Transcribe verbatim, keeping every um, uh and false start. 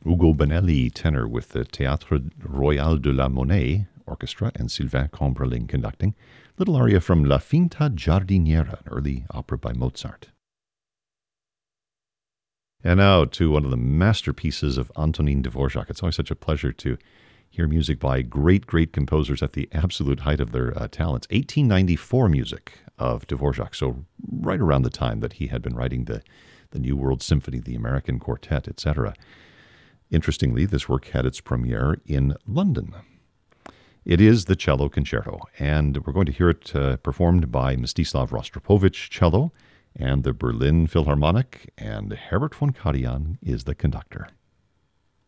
Ugo Bonelli, tenor with the Théâtre Royal de la Monnaie Orchestra and Sylvain Combreling conducting. Little aria from La Finta Giardiniera, an early opera by Mozart. And now to one of the masterpieces of Antonin Dvorak. It's always such a pleasure to hear music by great, great composers at the absolute height of their uh, talents. eighteen ninety-four music of Dvorak, so right around the time that he had been writing the, the New World Symphony, the American Quartet, et cetera. Interestingly, this work had its premiere in London. It is the Cello Concerto, and we're going to hear it uh, performed by Mstislav Rostropovich cello and the Berlin Philharmonic, and Herbert von Karajan is the conductor.